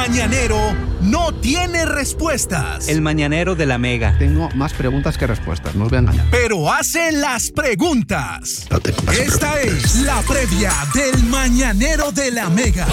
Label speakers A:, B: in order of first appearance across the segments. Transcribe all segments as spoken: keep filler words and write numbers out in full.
A: mañanero no tiene respuestas.
B: El mañanero de la Mega.
C: Tengo más preguntas que respuestas, no os voy a engañar.
A: Pero hace las preguntas.
C: No tengo más
A: Esta
C: preguntas.
A: es la previa del mañanero de la Mega.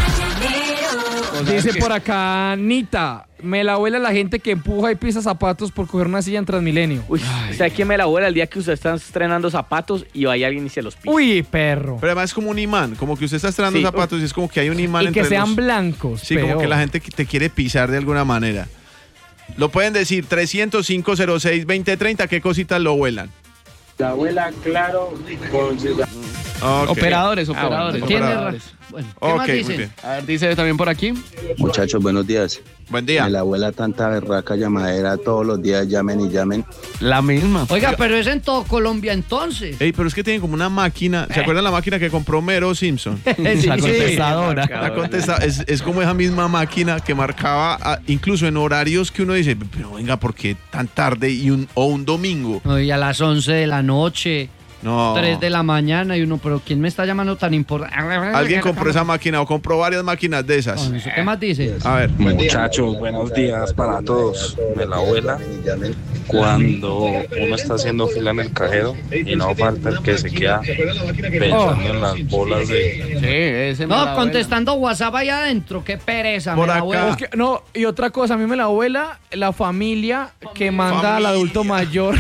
D: Dice por acá, Nita, me la vuela la gente que empuja y pisa zapatos por coger una silla en Transmilenio.
E: Uy, ¿sabe quién me la vuela el día que usted está estrenando zapatos y vaya alguien y se los pisa?
D: Uy, perro.
F: Pero además es como un imán, como que usted está estrenando
E: Sí.
F: zapatos y es como que hay un imán
D: Y
F: entre
D: que sean
F: los...
D: blancos.
F: Sí, como
D: peor.
F: que la gente te quiere pisar de alguna manera. Lo pueden decir, trescientos cinco cero seis veinte treinta, ¿qué cositas lo vuelan?
G: La abuela, claro, con
F: Okay.
H: Operadores,
F: Ah,
H: operadores.
F: bueno,
H: ¿Quién
F: operadores.
H: es? Bueno, ¿qué
F: Ok,
H: más
F: muy
H: dicen?
F: bien.
H: A ver, dice también por aquí.
I: Muchachos, buenos días.
F: Buen día.
I: Me la abuela tanta berraca llamadera, todos los días llamen y llamen.
H: La misma.
J: Oiga, pero es en todo Colombia entonces.
F: Ey, pero es que tienen como una máquina. ¿Se acuerdan la máquina que compró Mero Simpson?
H: Sí, la contestadora.
F: La contesta es, es como esa misma máquina que marcaba, ah, incluso en horarios que uno dice, pero venga, ¿por qué tan tarde y un, o un domingo?
J: Hoy a las once de la noche,
F: No.
J: tres de la mañana y uno, pero ¿quién me está llamando tan importante?
F: Alguien compró esa máquina o compró varias máquinas de esas.
J: ¿Qué más dice?
F: A ver.
G: Muchachos, buenos días para todos. Me la abuela cuando uno está haciendo fila en el cajero y no falta el que se queda pensando en las bolas de...
H: Sí, ese me
J: No,
H: la
J: contestando WhatsApp allá adentro, qué pereza.
F: Por
J: me la
F: acá.
J: abuela.
D: Es que- no, y otra cosa, a mí me la abuela la familia que manda al
F: Familia.
D: adulto mayor.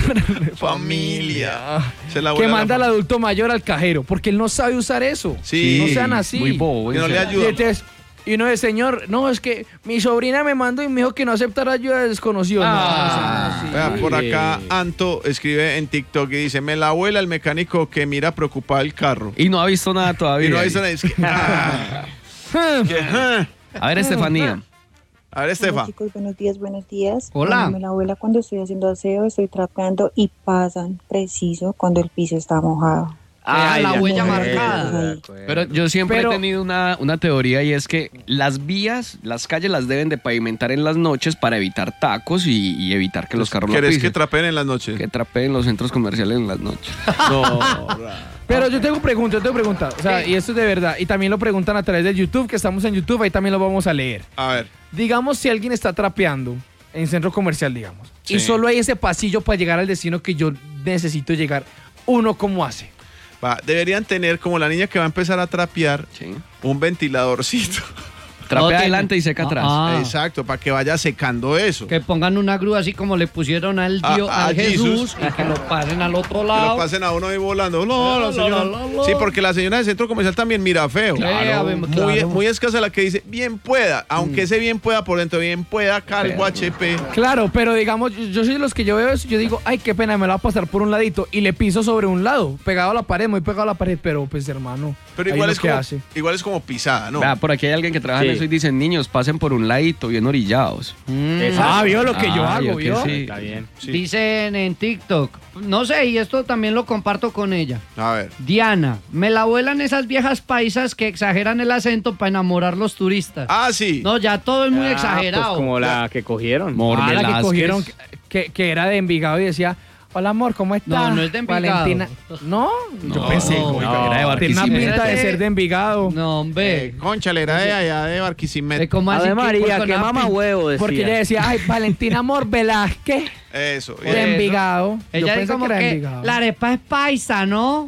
F: Familia. Se la
D: Que
F: abuela
D: manda al
F: la-
D: adulto mayor al cajero, porque él no sabe usar eso.
F: Sí.
D: No sean así.
H: Muy bobo.
F: Que no
H: en
F: le
H: serio.
F: ayuda.
D: Y, entonces, y uno dice, señor, no, es que mi sobrina me mandó y me dijo que no aceptara ayuda de desconocido. No,
H: Ah.
D: no sean así.
F: Vea, por acá Anto escribe en TikTok y dice, me la abuela el mecánico que mira preocupado el carro.
H: Y no ha visto nada todavía.
F: Y no dice nada, es que, ah, que, ah.
H: A ver, Estefanía.
F: A ver,
K: Hola
F: Estefa.
K: chicos, buenos días, buenos días.
J: Hola.
K: Cuando me la abuela cuando estoy haciendo aseo, estoy trapeando y pasan preciso cuando el piso está mojado.
J: Deja la
E: de
J: huella
E: acuerdo,
J: marcada.
E: de acuerdo.
H: Pero yo siempre
D: Pero-
H: he tenido una, una teoría y es que las vías, las calles las deben de pavimentar en las noches para evitar tacos y, y evitar que los carros la
F: ¿Quieres
H: pisen.
F: que trapeen en las noches?
H: Que trapeen los centros comerciales en las noches.
F: No.
D: Pero yo tengo pregunta, yo tengo pregunta. O sea, y esto es de verdad. Y también lo preguntan a través de YouTube, que estamos en YouTube, ahí también lo vamos a leer.
F: A ver.
D: Digamos, si alguien está trapeando en centro comercial, digamos,
F: Sí.
D: y solo hay ese pasillo para llegar al destino que yo necesito llegar, ¿uno cómo hace?
F: Va, deberían tener, como la niña que va a empezar a trapear,
H: Sí.
F: un ventiladorcito.
H: Trapea
J: tiene-
H: adelante y seca atrás.
J: Ah.
F: Exacto, para que vaya secando eso.
J: Que pongan una grúa así como le pusieron al,
F: A-
J: Dios,
F: a
J: al Jesús,
F: Jesús.
J: y que lo pasen al otro
F: Que
J: lado.
F: lo pasen a uno ahí volando. No, la
J: La,
F: señora.
J: la, la, la.
F: Sí, porque la señora del centro comercial también mira feo.
J: Claro,
F: muy,
J: claro.
F: muy escasa la que dice bien pueda, aunque ese bien pueda por dentro, bien pueda, calvo, H P.
D: Claro, pero digamos, yo, yo soy de los que yo veo eso, yo digo, ay, qué pena, me lo va a pasar por un ladito y le piso sobre un lado, pegado a la pared, muy pegado a la pared, pero pues hermano,
F: Pero
D: ahí
F: igual
D: uno
F: es,
D: qué
F: como,
D: hace.
F: igual es como pisada, ¿no?
H: Vea, por aquí hay alguien que trabaja en
E: Sí.
H: eso y dicen, niños, pasen por un ladito, bien orillados.
E: Exacto.
D: Ah, vio lo que yo
H: Ah,
D: hago,
H: yo que
D: ¿vio?
H: sí.
E: Está bien.
F: Sí.
J: Dicen en TikTok, no sé, y esto también lo comparto con ella.
F: A ver.
J: Diana, me la vuelan esas viejas paisas que exageran el acento para enamorar los turistas.
F: Ah, sí.
J: No, ya todo es muy
E: Ah,
J: exagerado.
E: Pues como la que cogieron.
H: Mor
D: Ah, la que
H: Velázquez.
D: cogieron, que, que era de Envigado y decía, hola amor, ¿cómo estás?
J: No, no es de Envigado.
D: Valentina. No, yo
H: No,
D: pensé,
H: no,
D: oiga,
H: era de
D: tiene una
H: Barquisimeto.
D: pinta de ser de Envigado.
J: No, hombre.
F: Eh, Conchale, era de allá de Barquisimeto.
J: Es como así
E: Ave
J: que-
E: María,
J: con
E: qué
J: una
E: mamá
J: pin-
E: huevo decía.
D: Porque ella decía, ay, Valentina Amor Velázquez,
F: Eso.
D: de
J: Eso.
D: Envigado. Yo
J: Ella
D: pensé
J: es como
D: que era de
J: que
D: Envigado.
J: la arepa es paisa, ¿no?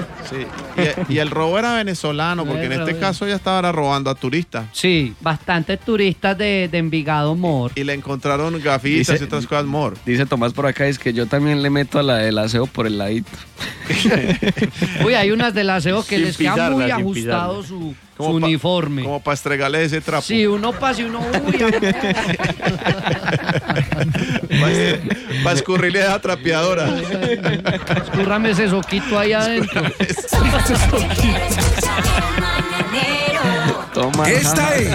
F: Sí. Y, y el robo era venezolano, porque en
J: El
F: este
J: robo.
F: caso ya estaba robando a turistas.
J: Sí, bastantes turistas de, de Envigado Mor.
F: Y le encontraron gafitas
H: Dice-
F: y otras cosas more.
H: Dice Tomás por acá, es que yo también le meto a la del aseo por el ladito.
J: Uy, hay unas del aseo que
E: Sin
J: les queda
E: pisarla,
J: muy
E: sin
J: ajustado su, su
F: Como pa-
J: uniforme.
F: Como para estregarle ese trapo.
J: Sí, uno pasa y uno, uy,
F: Para escurrirle esa trapeadora.
J: escúrrame ese soquito ahí adentro.
H: Toma.
A: Esta es